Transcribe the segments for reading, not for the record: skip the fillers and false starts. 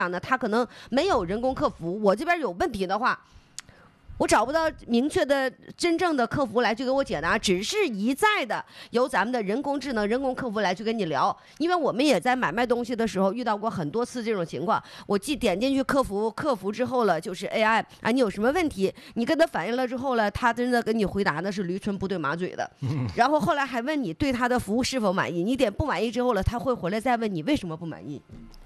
呢，他可能没有人工客服，我这边有问题的话。我找不到明确的真正的客服来去给我解答，只是一再的由咱们的人工智能、人工客服来去跟你聊。因为我们也在买卖东西的时候遇到过很多次这种情况，我点进去客服之后了，就是 AI 啊，你有什么问题，你跟他反映了之后了，他真的跟你回答的是驴唇不对马嘴的，然后后来还问你对他的服务是否满意，你点不满意之后了，他会回来再问你为什么不满意。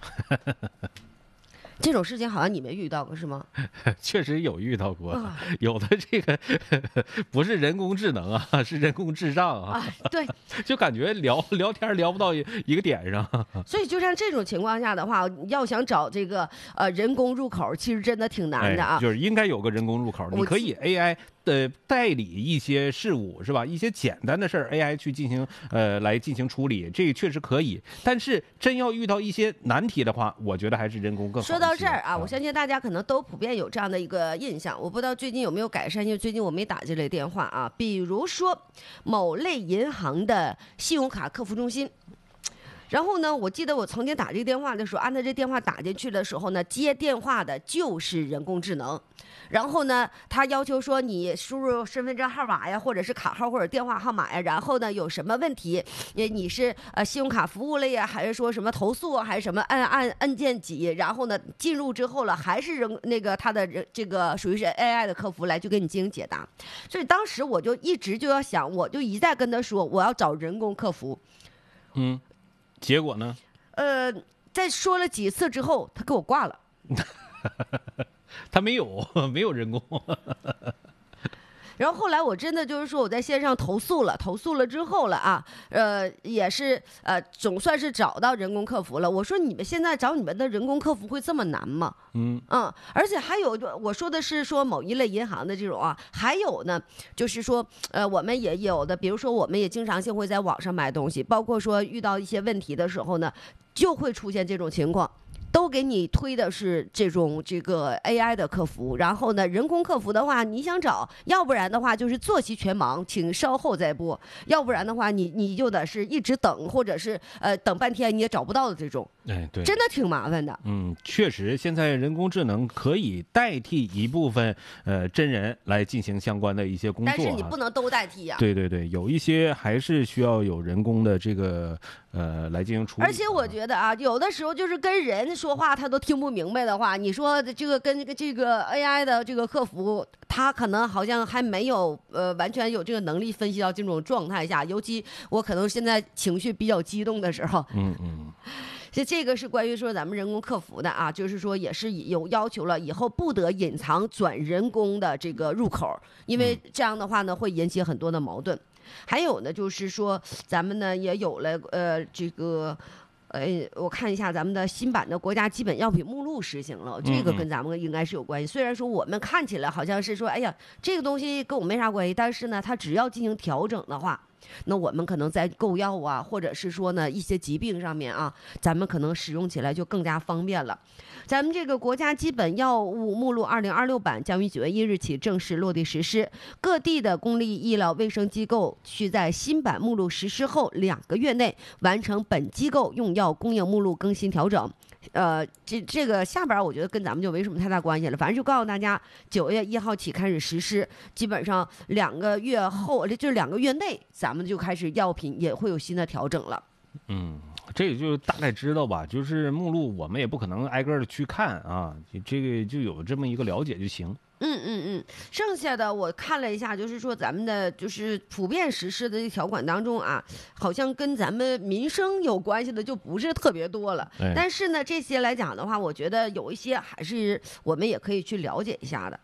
这种事情好像你没遇到过是吗？ 确实有遇到过，有的这个不是人工智能啊，是人工智障啊。 对， 就感觉聊天聊不到一个点上。 所以就像这种情况下的话，要想找这个人工入口，其实真的挺难的啊。 就是应该有个人工入口，你可以 AI。代理一些事务是吧？一些简单的事儿 ，AI 去进行来进行处理，这个确实可以。但是真要遇到一些难题的话，我觉得还是人工更好。 说到这儿啊，我相信大家可能都普遍有这样的一个印象，我不知道最近有没有改善，因为最近我没打这类电话啊。比如说某类银行的信用卡客服中心。然后呢，我记得我曾经打这个电话的时候，按照这电话打进去的时候呢，接电话的就是人工智能。然后呢，他要求说你输入身份证号码呀，或者是卡号或者电话号码呀。然后呢，有什么问题，你是信用卡服务类呀，还是说什么投诉啊，还是什么按键几？然后呢，进入之后了，还是他的这个属于是 AI 的客服来去给你进行解答。所以当时我就一直就要想，我就一再跟他说，我要找人工客服。 结果呢？ 在说了几次之后，他给我挂了。 他没有人工。 然后后来我真的就是说我在线上投诉了之后了啊，也是总算是找到人工客服了。我说你们现在找你们的人工客服会这么难吗？而且还有我说的是说某一类银行的这种啊，还有呢就是说我们也有的，比如说我们也经常性会在网上买东西，包括说遇到一些问题的时候呢，就会出现这种情况。都给你推的是这个 AI 的客服，然后呢，人工客服的话，你想找，要不然的话就是坐席全忙，请稍后再拨；要不然的话，你就得是一直等，或者是等半天你也找不到的这种。 对， 真的挺麻烦的。 确实，现在人工智能可以代替一部分真人来进行相关的一些工作， 但是你不能都代替呀。 对，有一些还是需要有人工的这个来进行处理。 而且我觉得啊，有的时候就是跟人说话他都听不明白的话，你说这个跟这个 AI 的这个客服，他可能好像还没有完全有这个能力分析到这种状态下，尤其我可能现在情绪比较激动的时候。这个是关于说咱们人工客服的啊，就是说也是有要求了，以后不得隐藏转人工的这个入口，因为这样的话呢会引起很多的矛盾。还有呢就是说咱们呢也有了这个我看一下咱们的新版的国家基本药品目录实行了，这个跟咱们应该是有关系。虽然说我们看起来好像是说哎呀这个东西跟我没啥关系，但是呢它只要进行调整的话，那我们可能在购药啊，或者是说呢一些疾病上面啊，咱们可能使用起来就更加方便了。咱们这个国家基本药物目录2026版将于9月1日起正式落地实施，各地的公立医疗卫生机构需在新版目录实施后2个月内完成本机构用药供应目录更新调整。这个下边我觉得跟咱们就没什么太大关系了，反正就告诉大家9月1号起开始实施，基本上2个月后，就是2个月内，咱们就开始药品也会有新的调整了。 这个就大概知道吧，就是目录我们也不可能挨个的去看啊，这个就有这么一个了解就行。 剩下的我看了一下，就是说咱们的就是普遍实施的这条款当中啊，好像跟咱们民生有关系的就不是特别多了。但是呢，这些来讲的话，我觉得有一些还是我们也可以去了解一下的。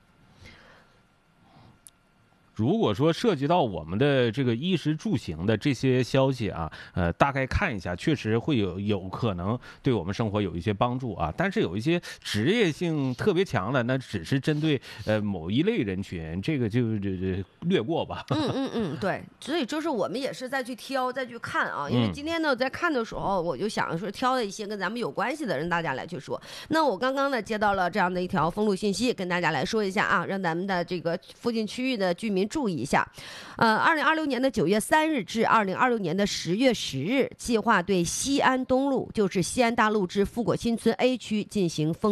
如果说涉及到我们的这个衣食住行的这些消息啊，大概看一下，确实会有可能对我们生活有一些帮助啊。但是有一些职业性特别强的，那只是针对某一类人群，这个就略过吧。 对，所以就是我们也是再去挑、再去看啊。因为今天呢，我在看的时候，我就想说挑了一些跟咱们有关系的人，大家来去说。那我刚刚呢接到了这样的一条封路信息，跟大家来说一下啊，让咱们的这个附近区域的居民注意一下。2026年的9月3日至2026年的10月10日，计划对西安东路，就是西安大路至富国新村 A 区进行封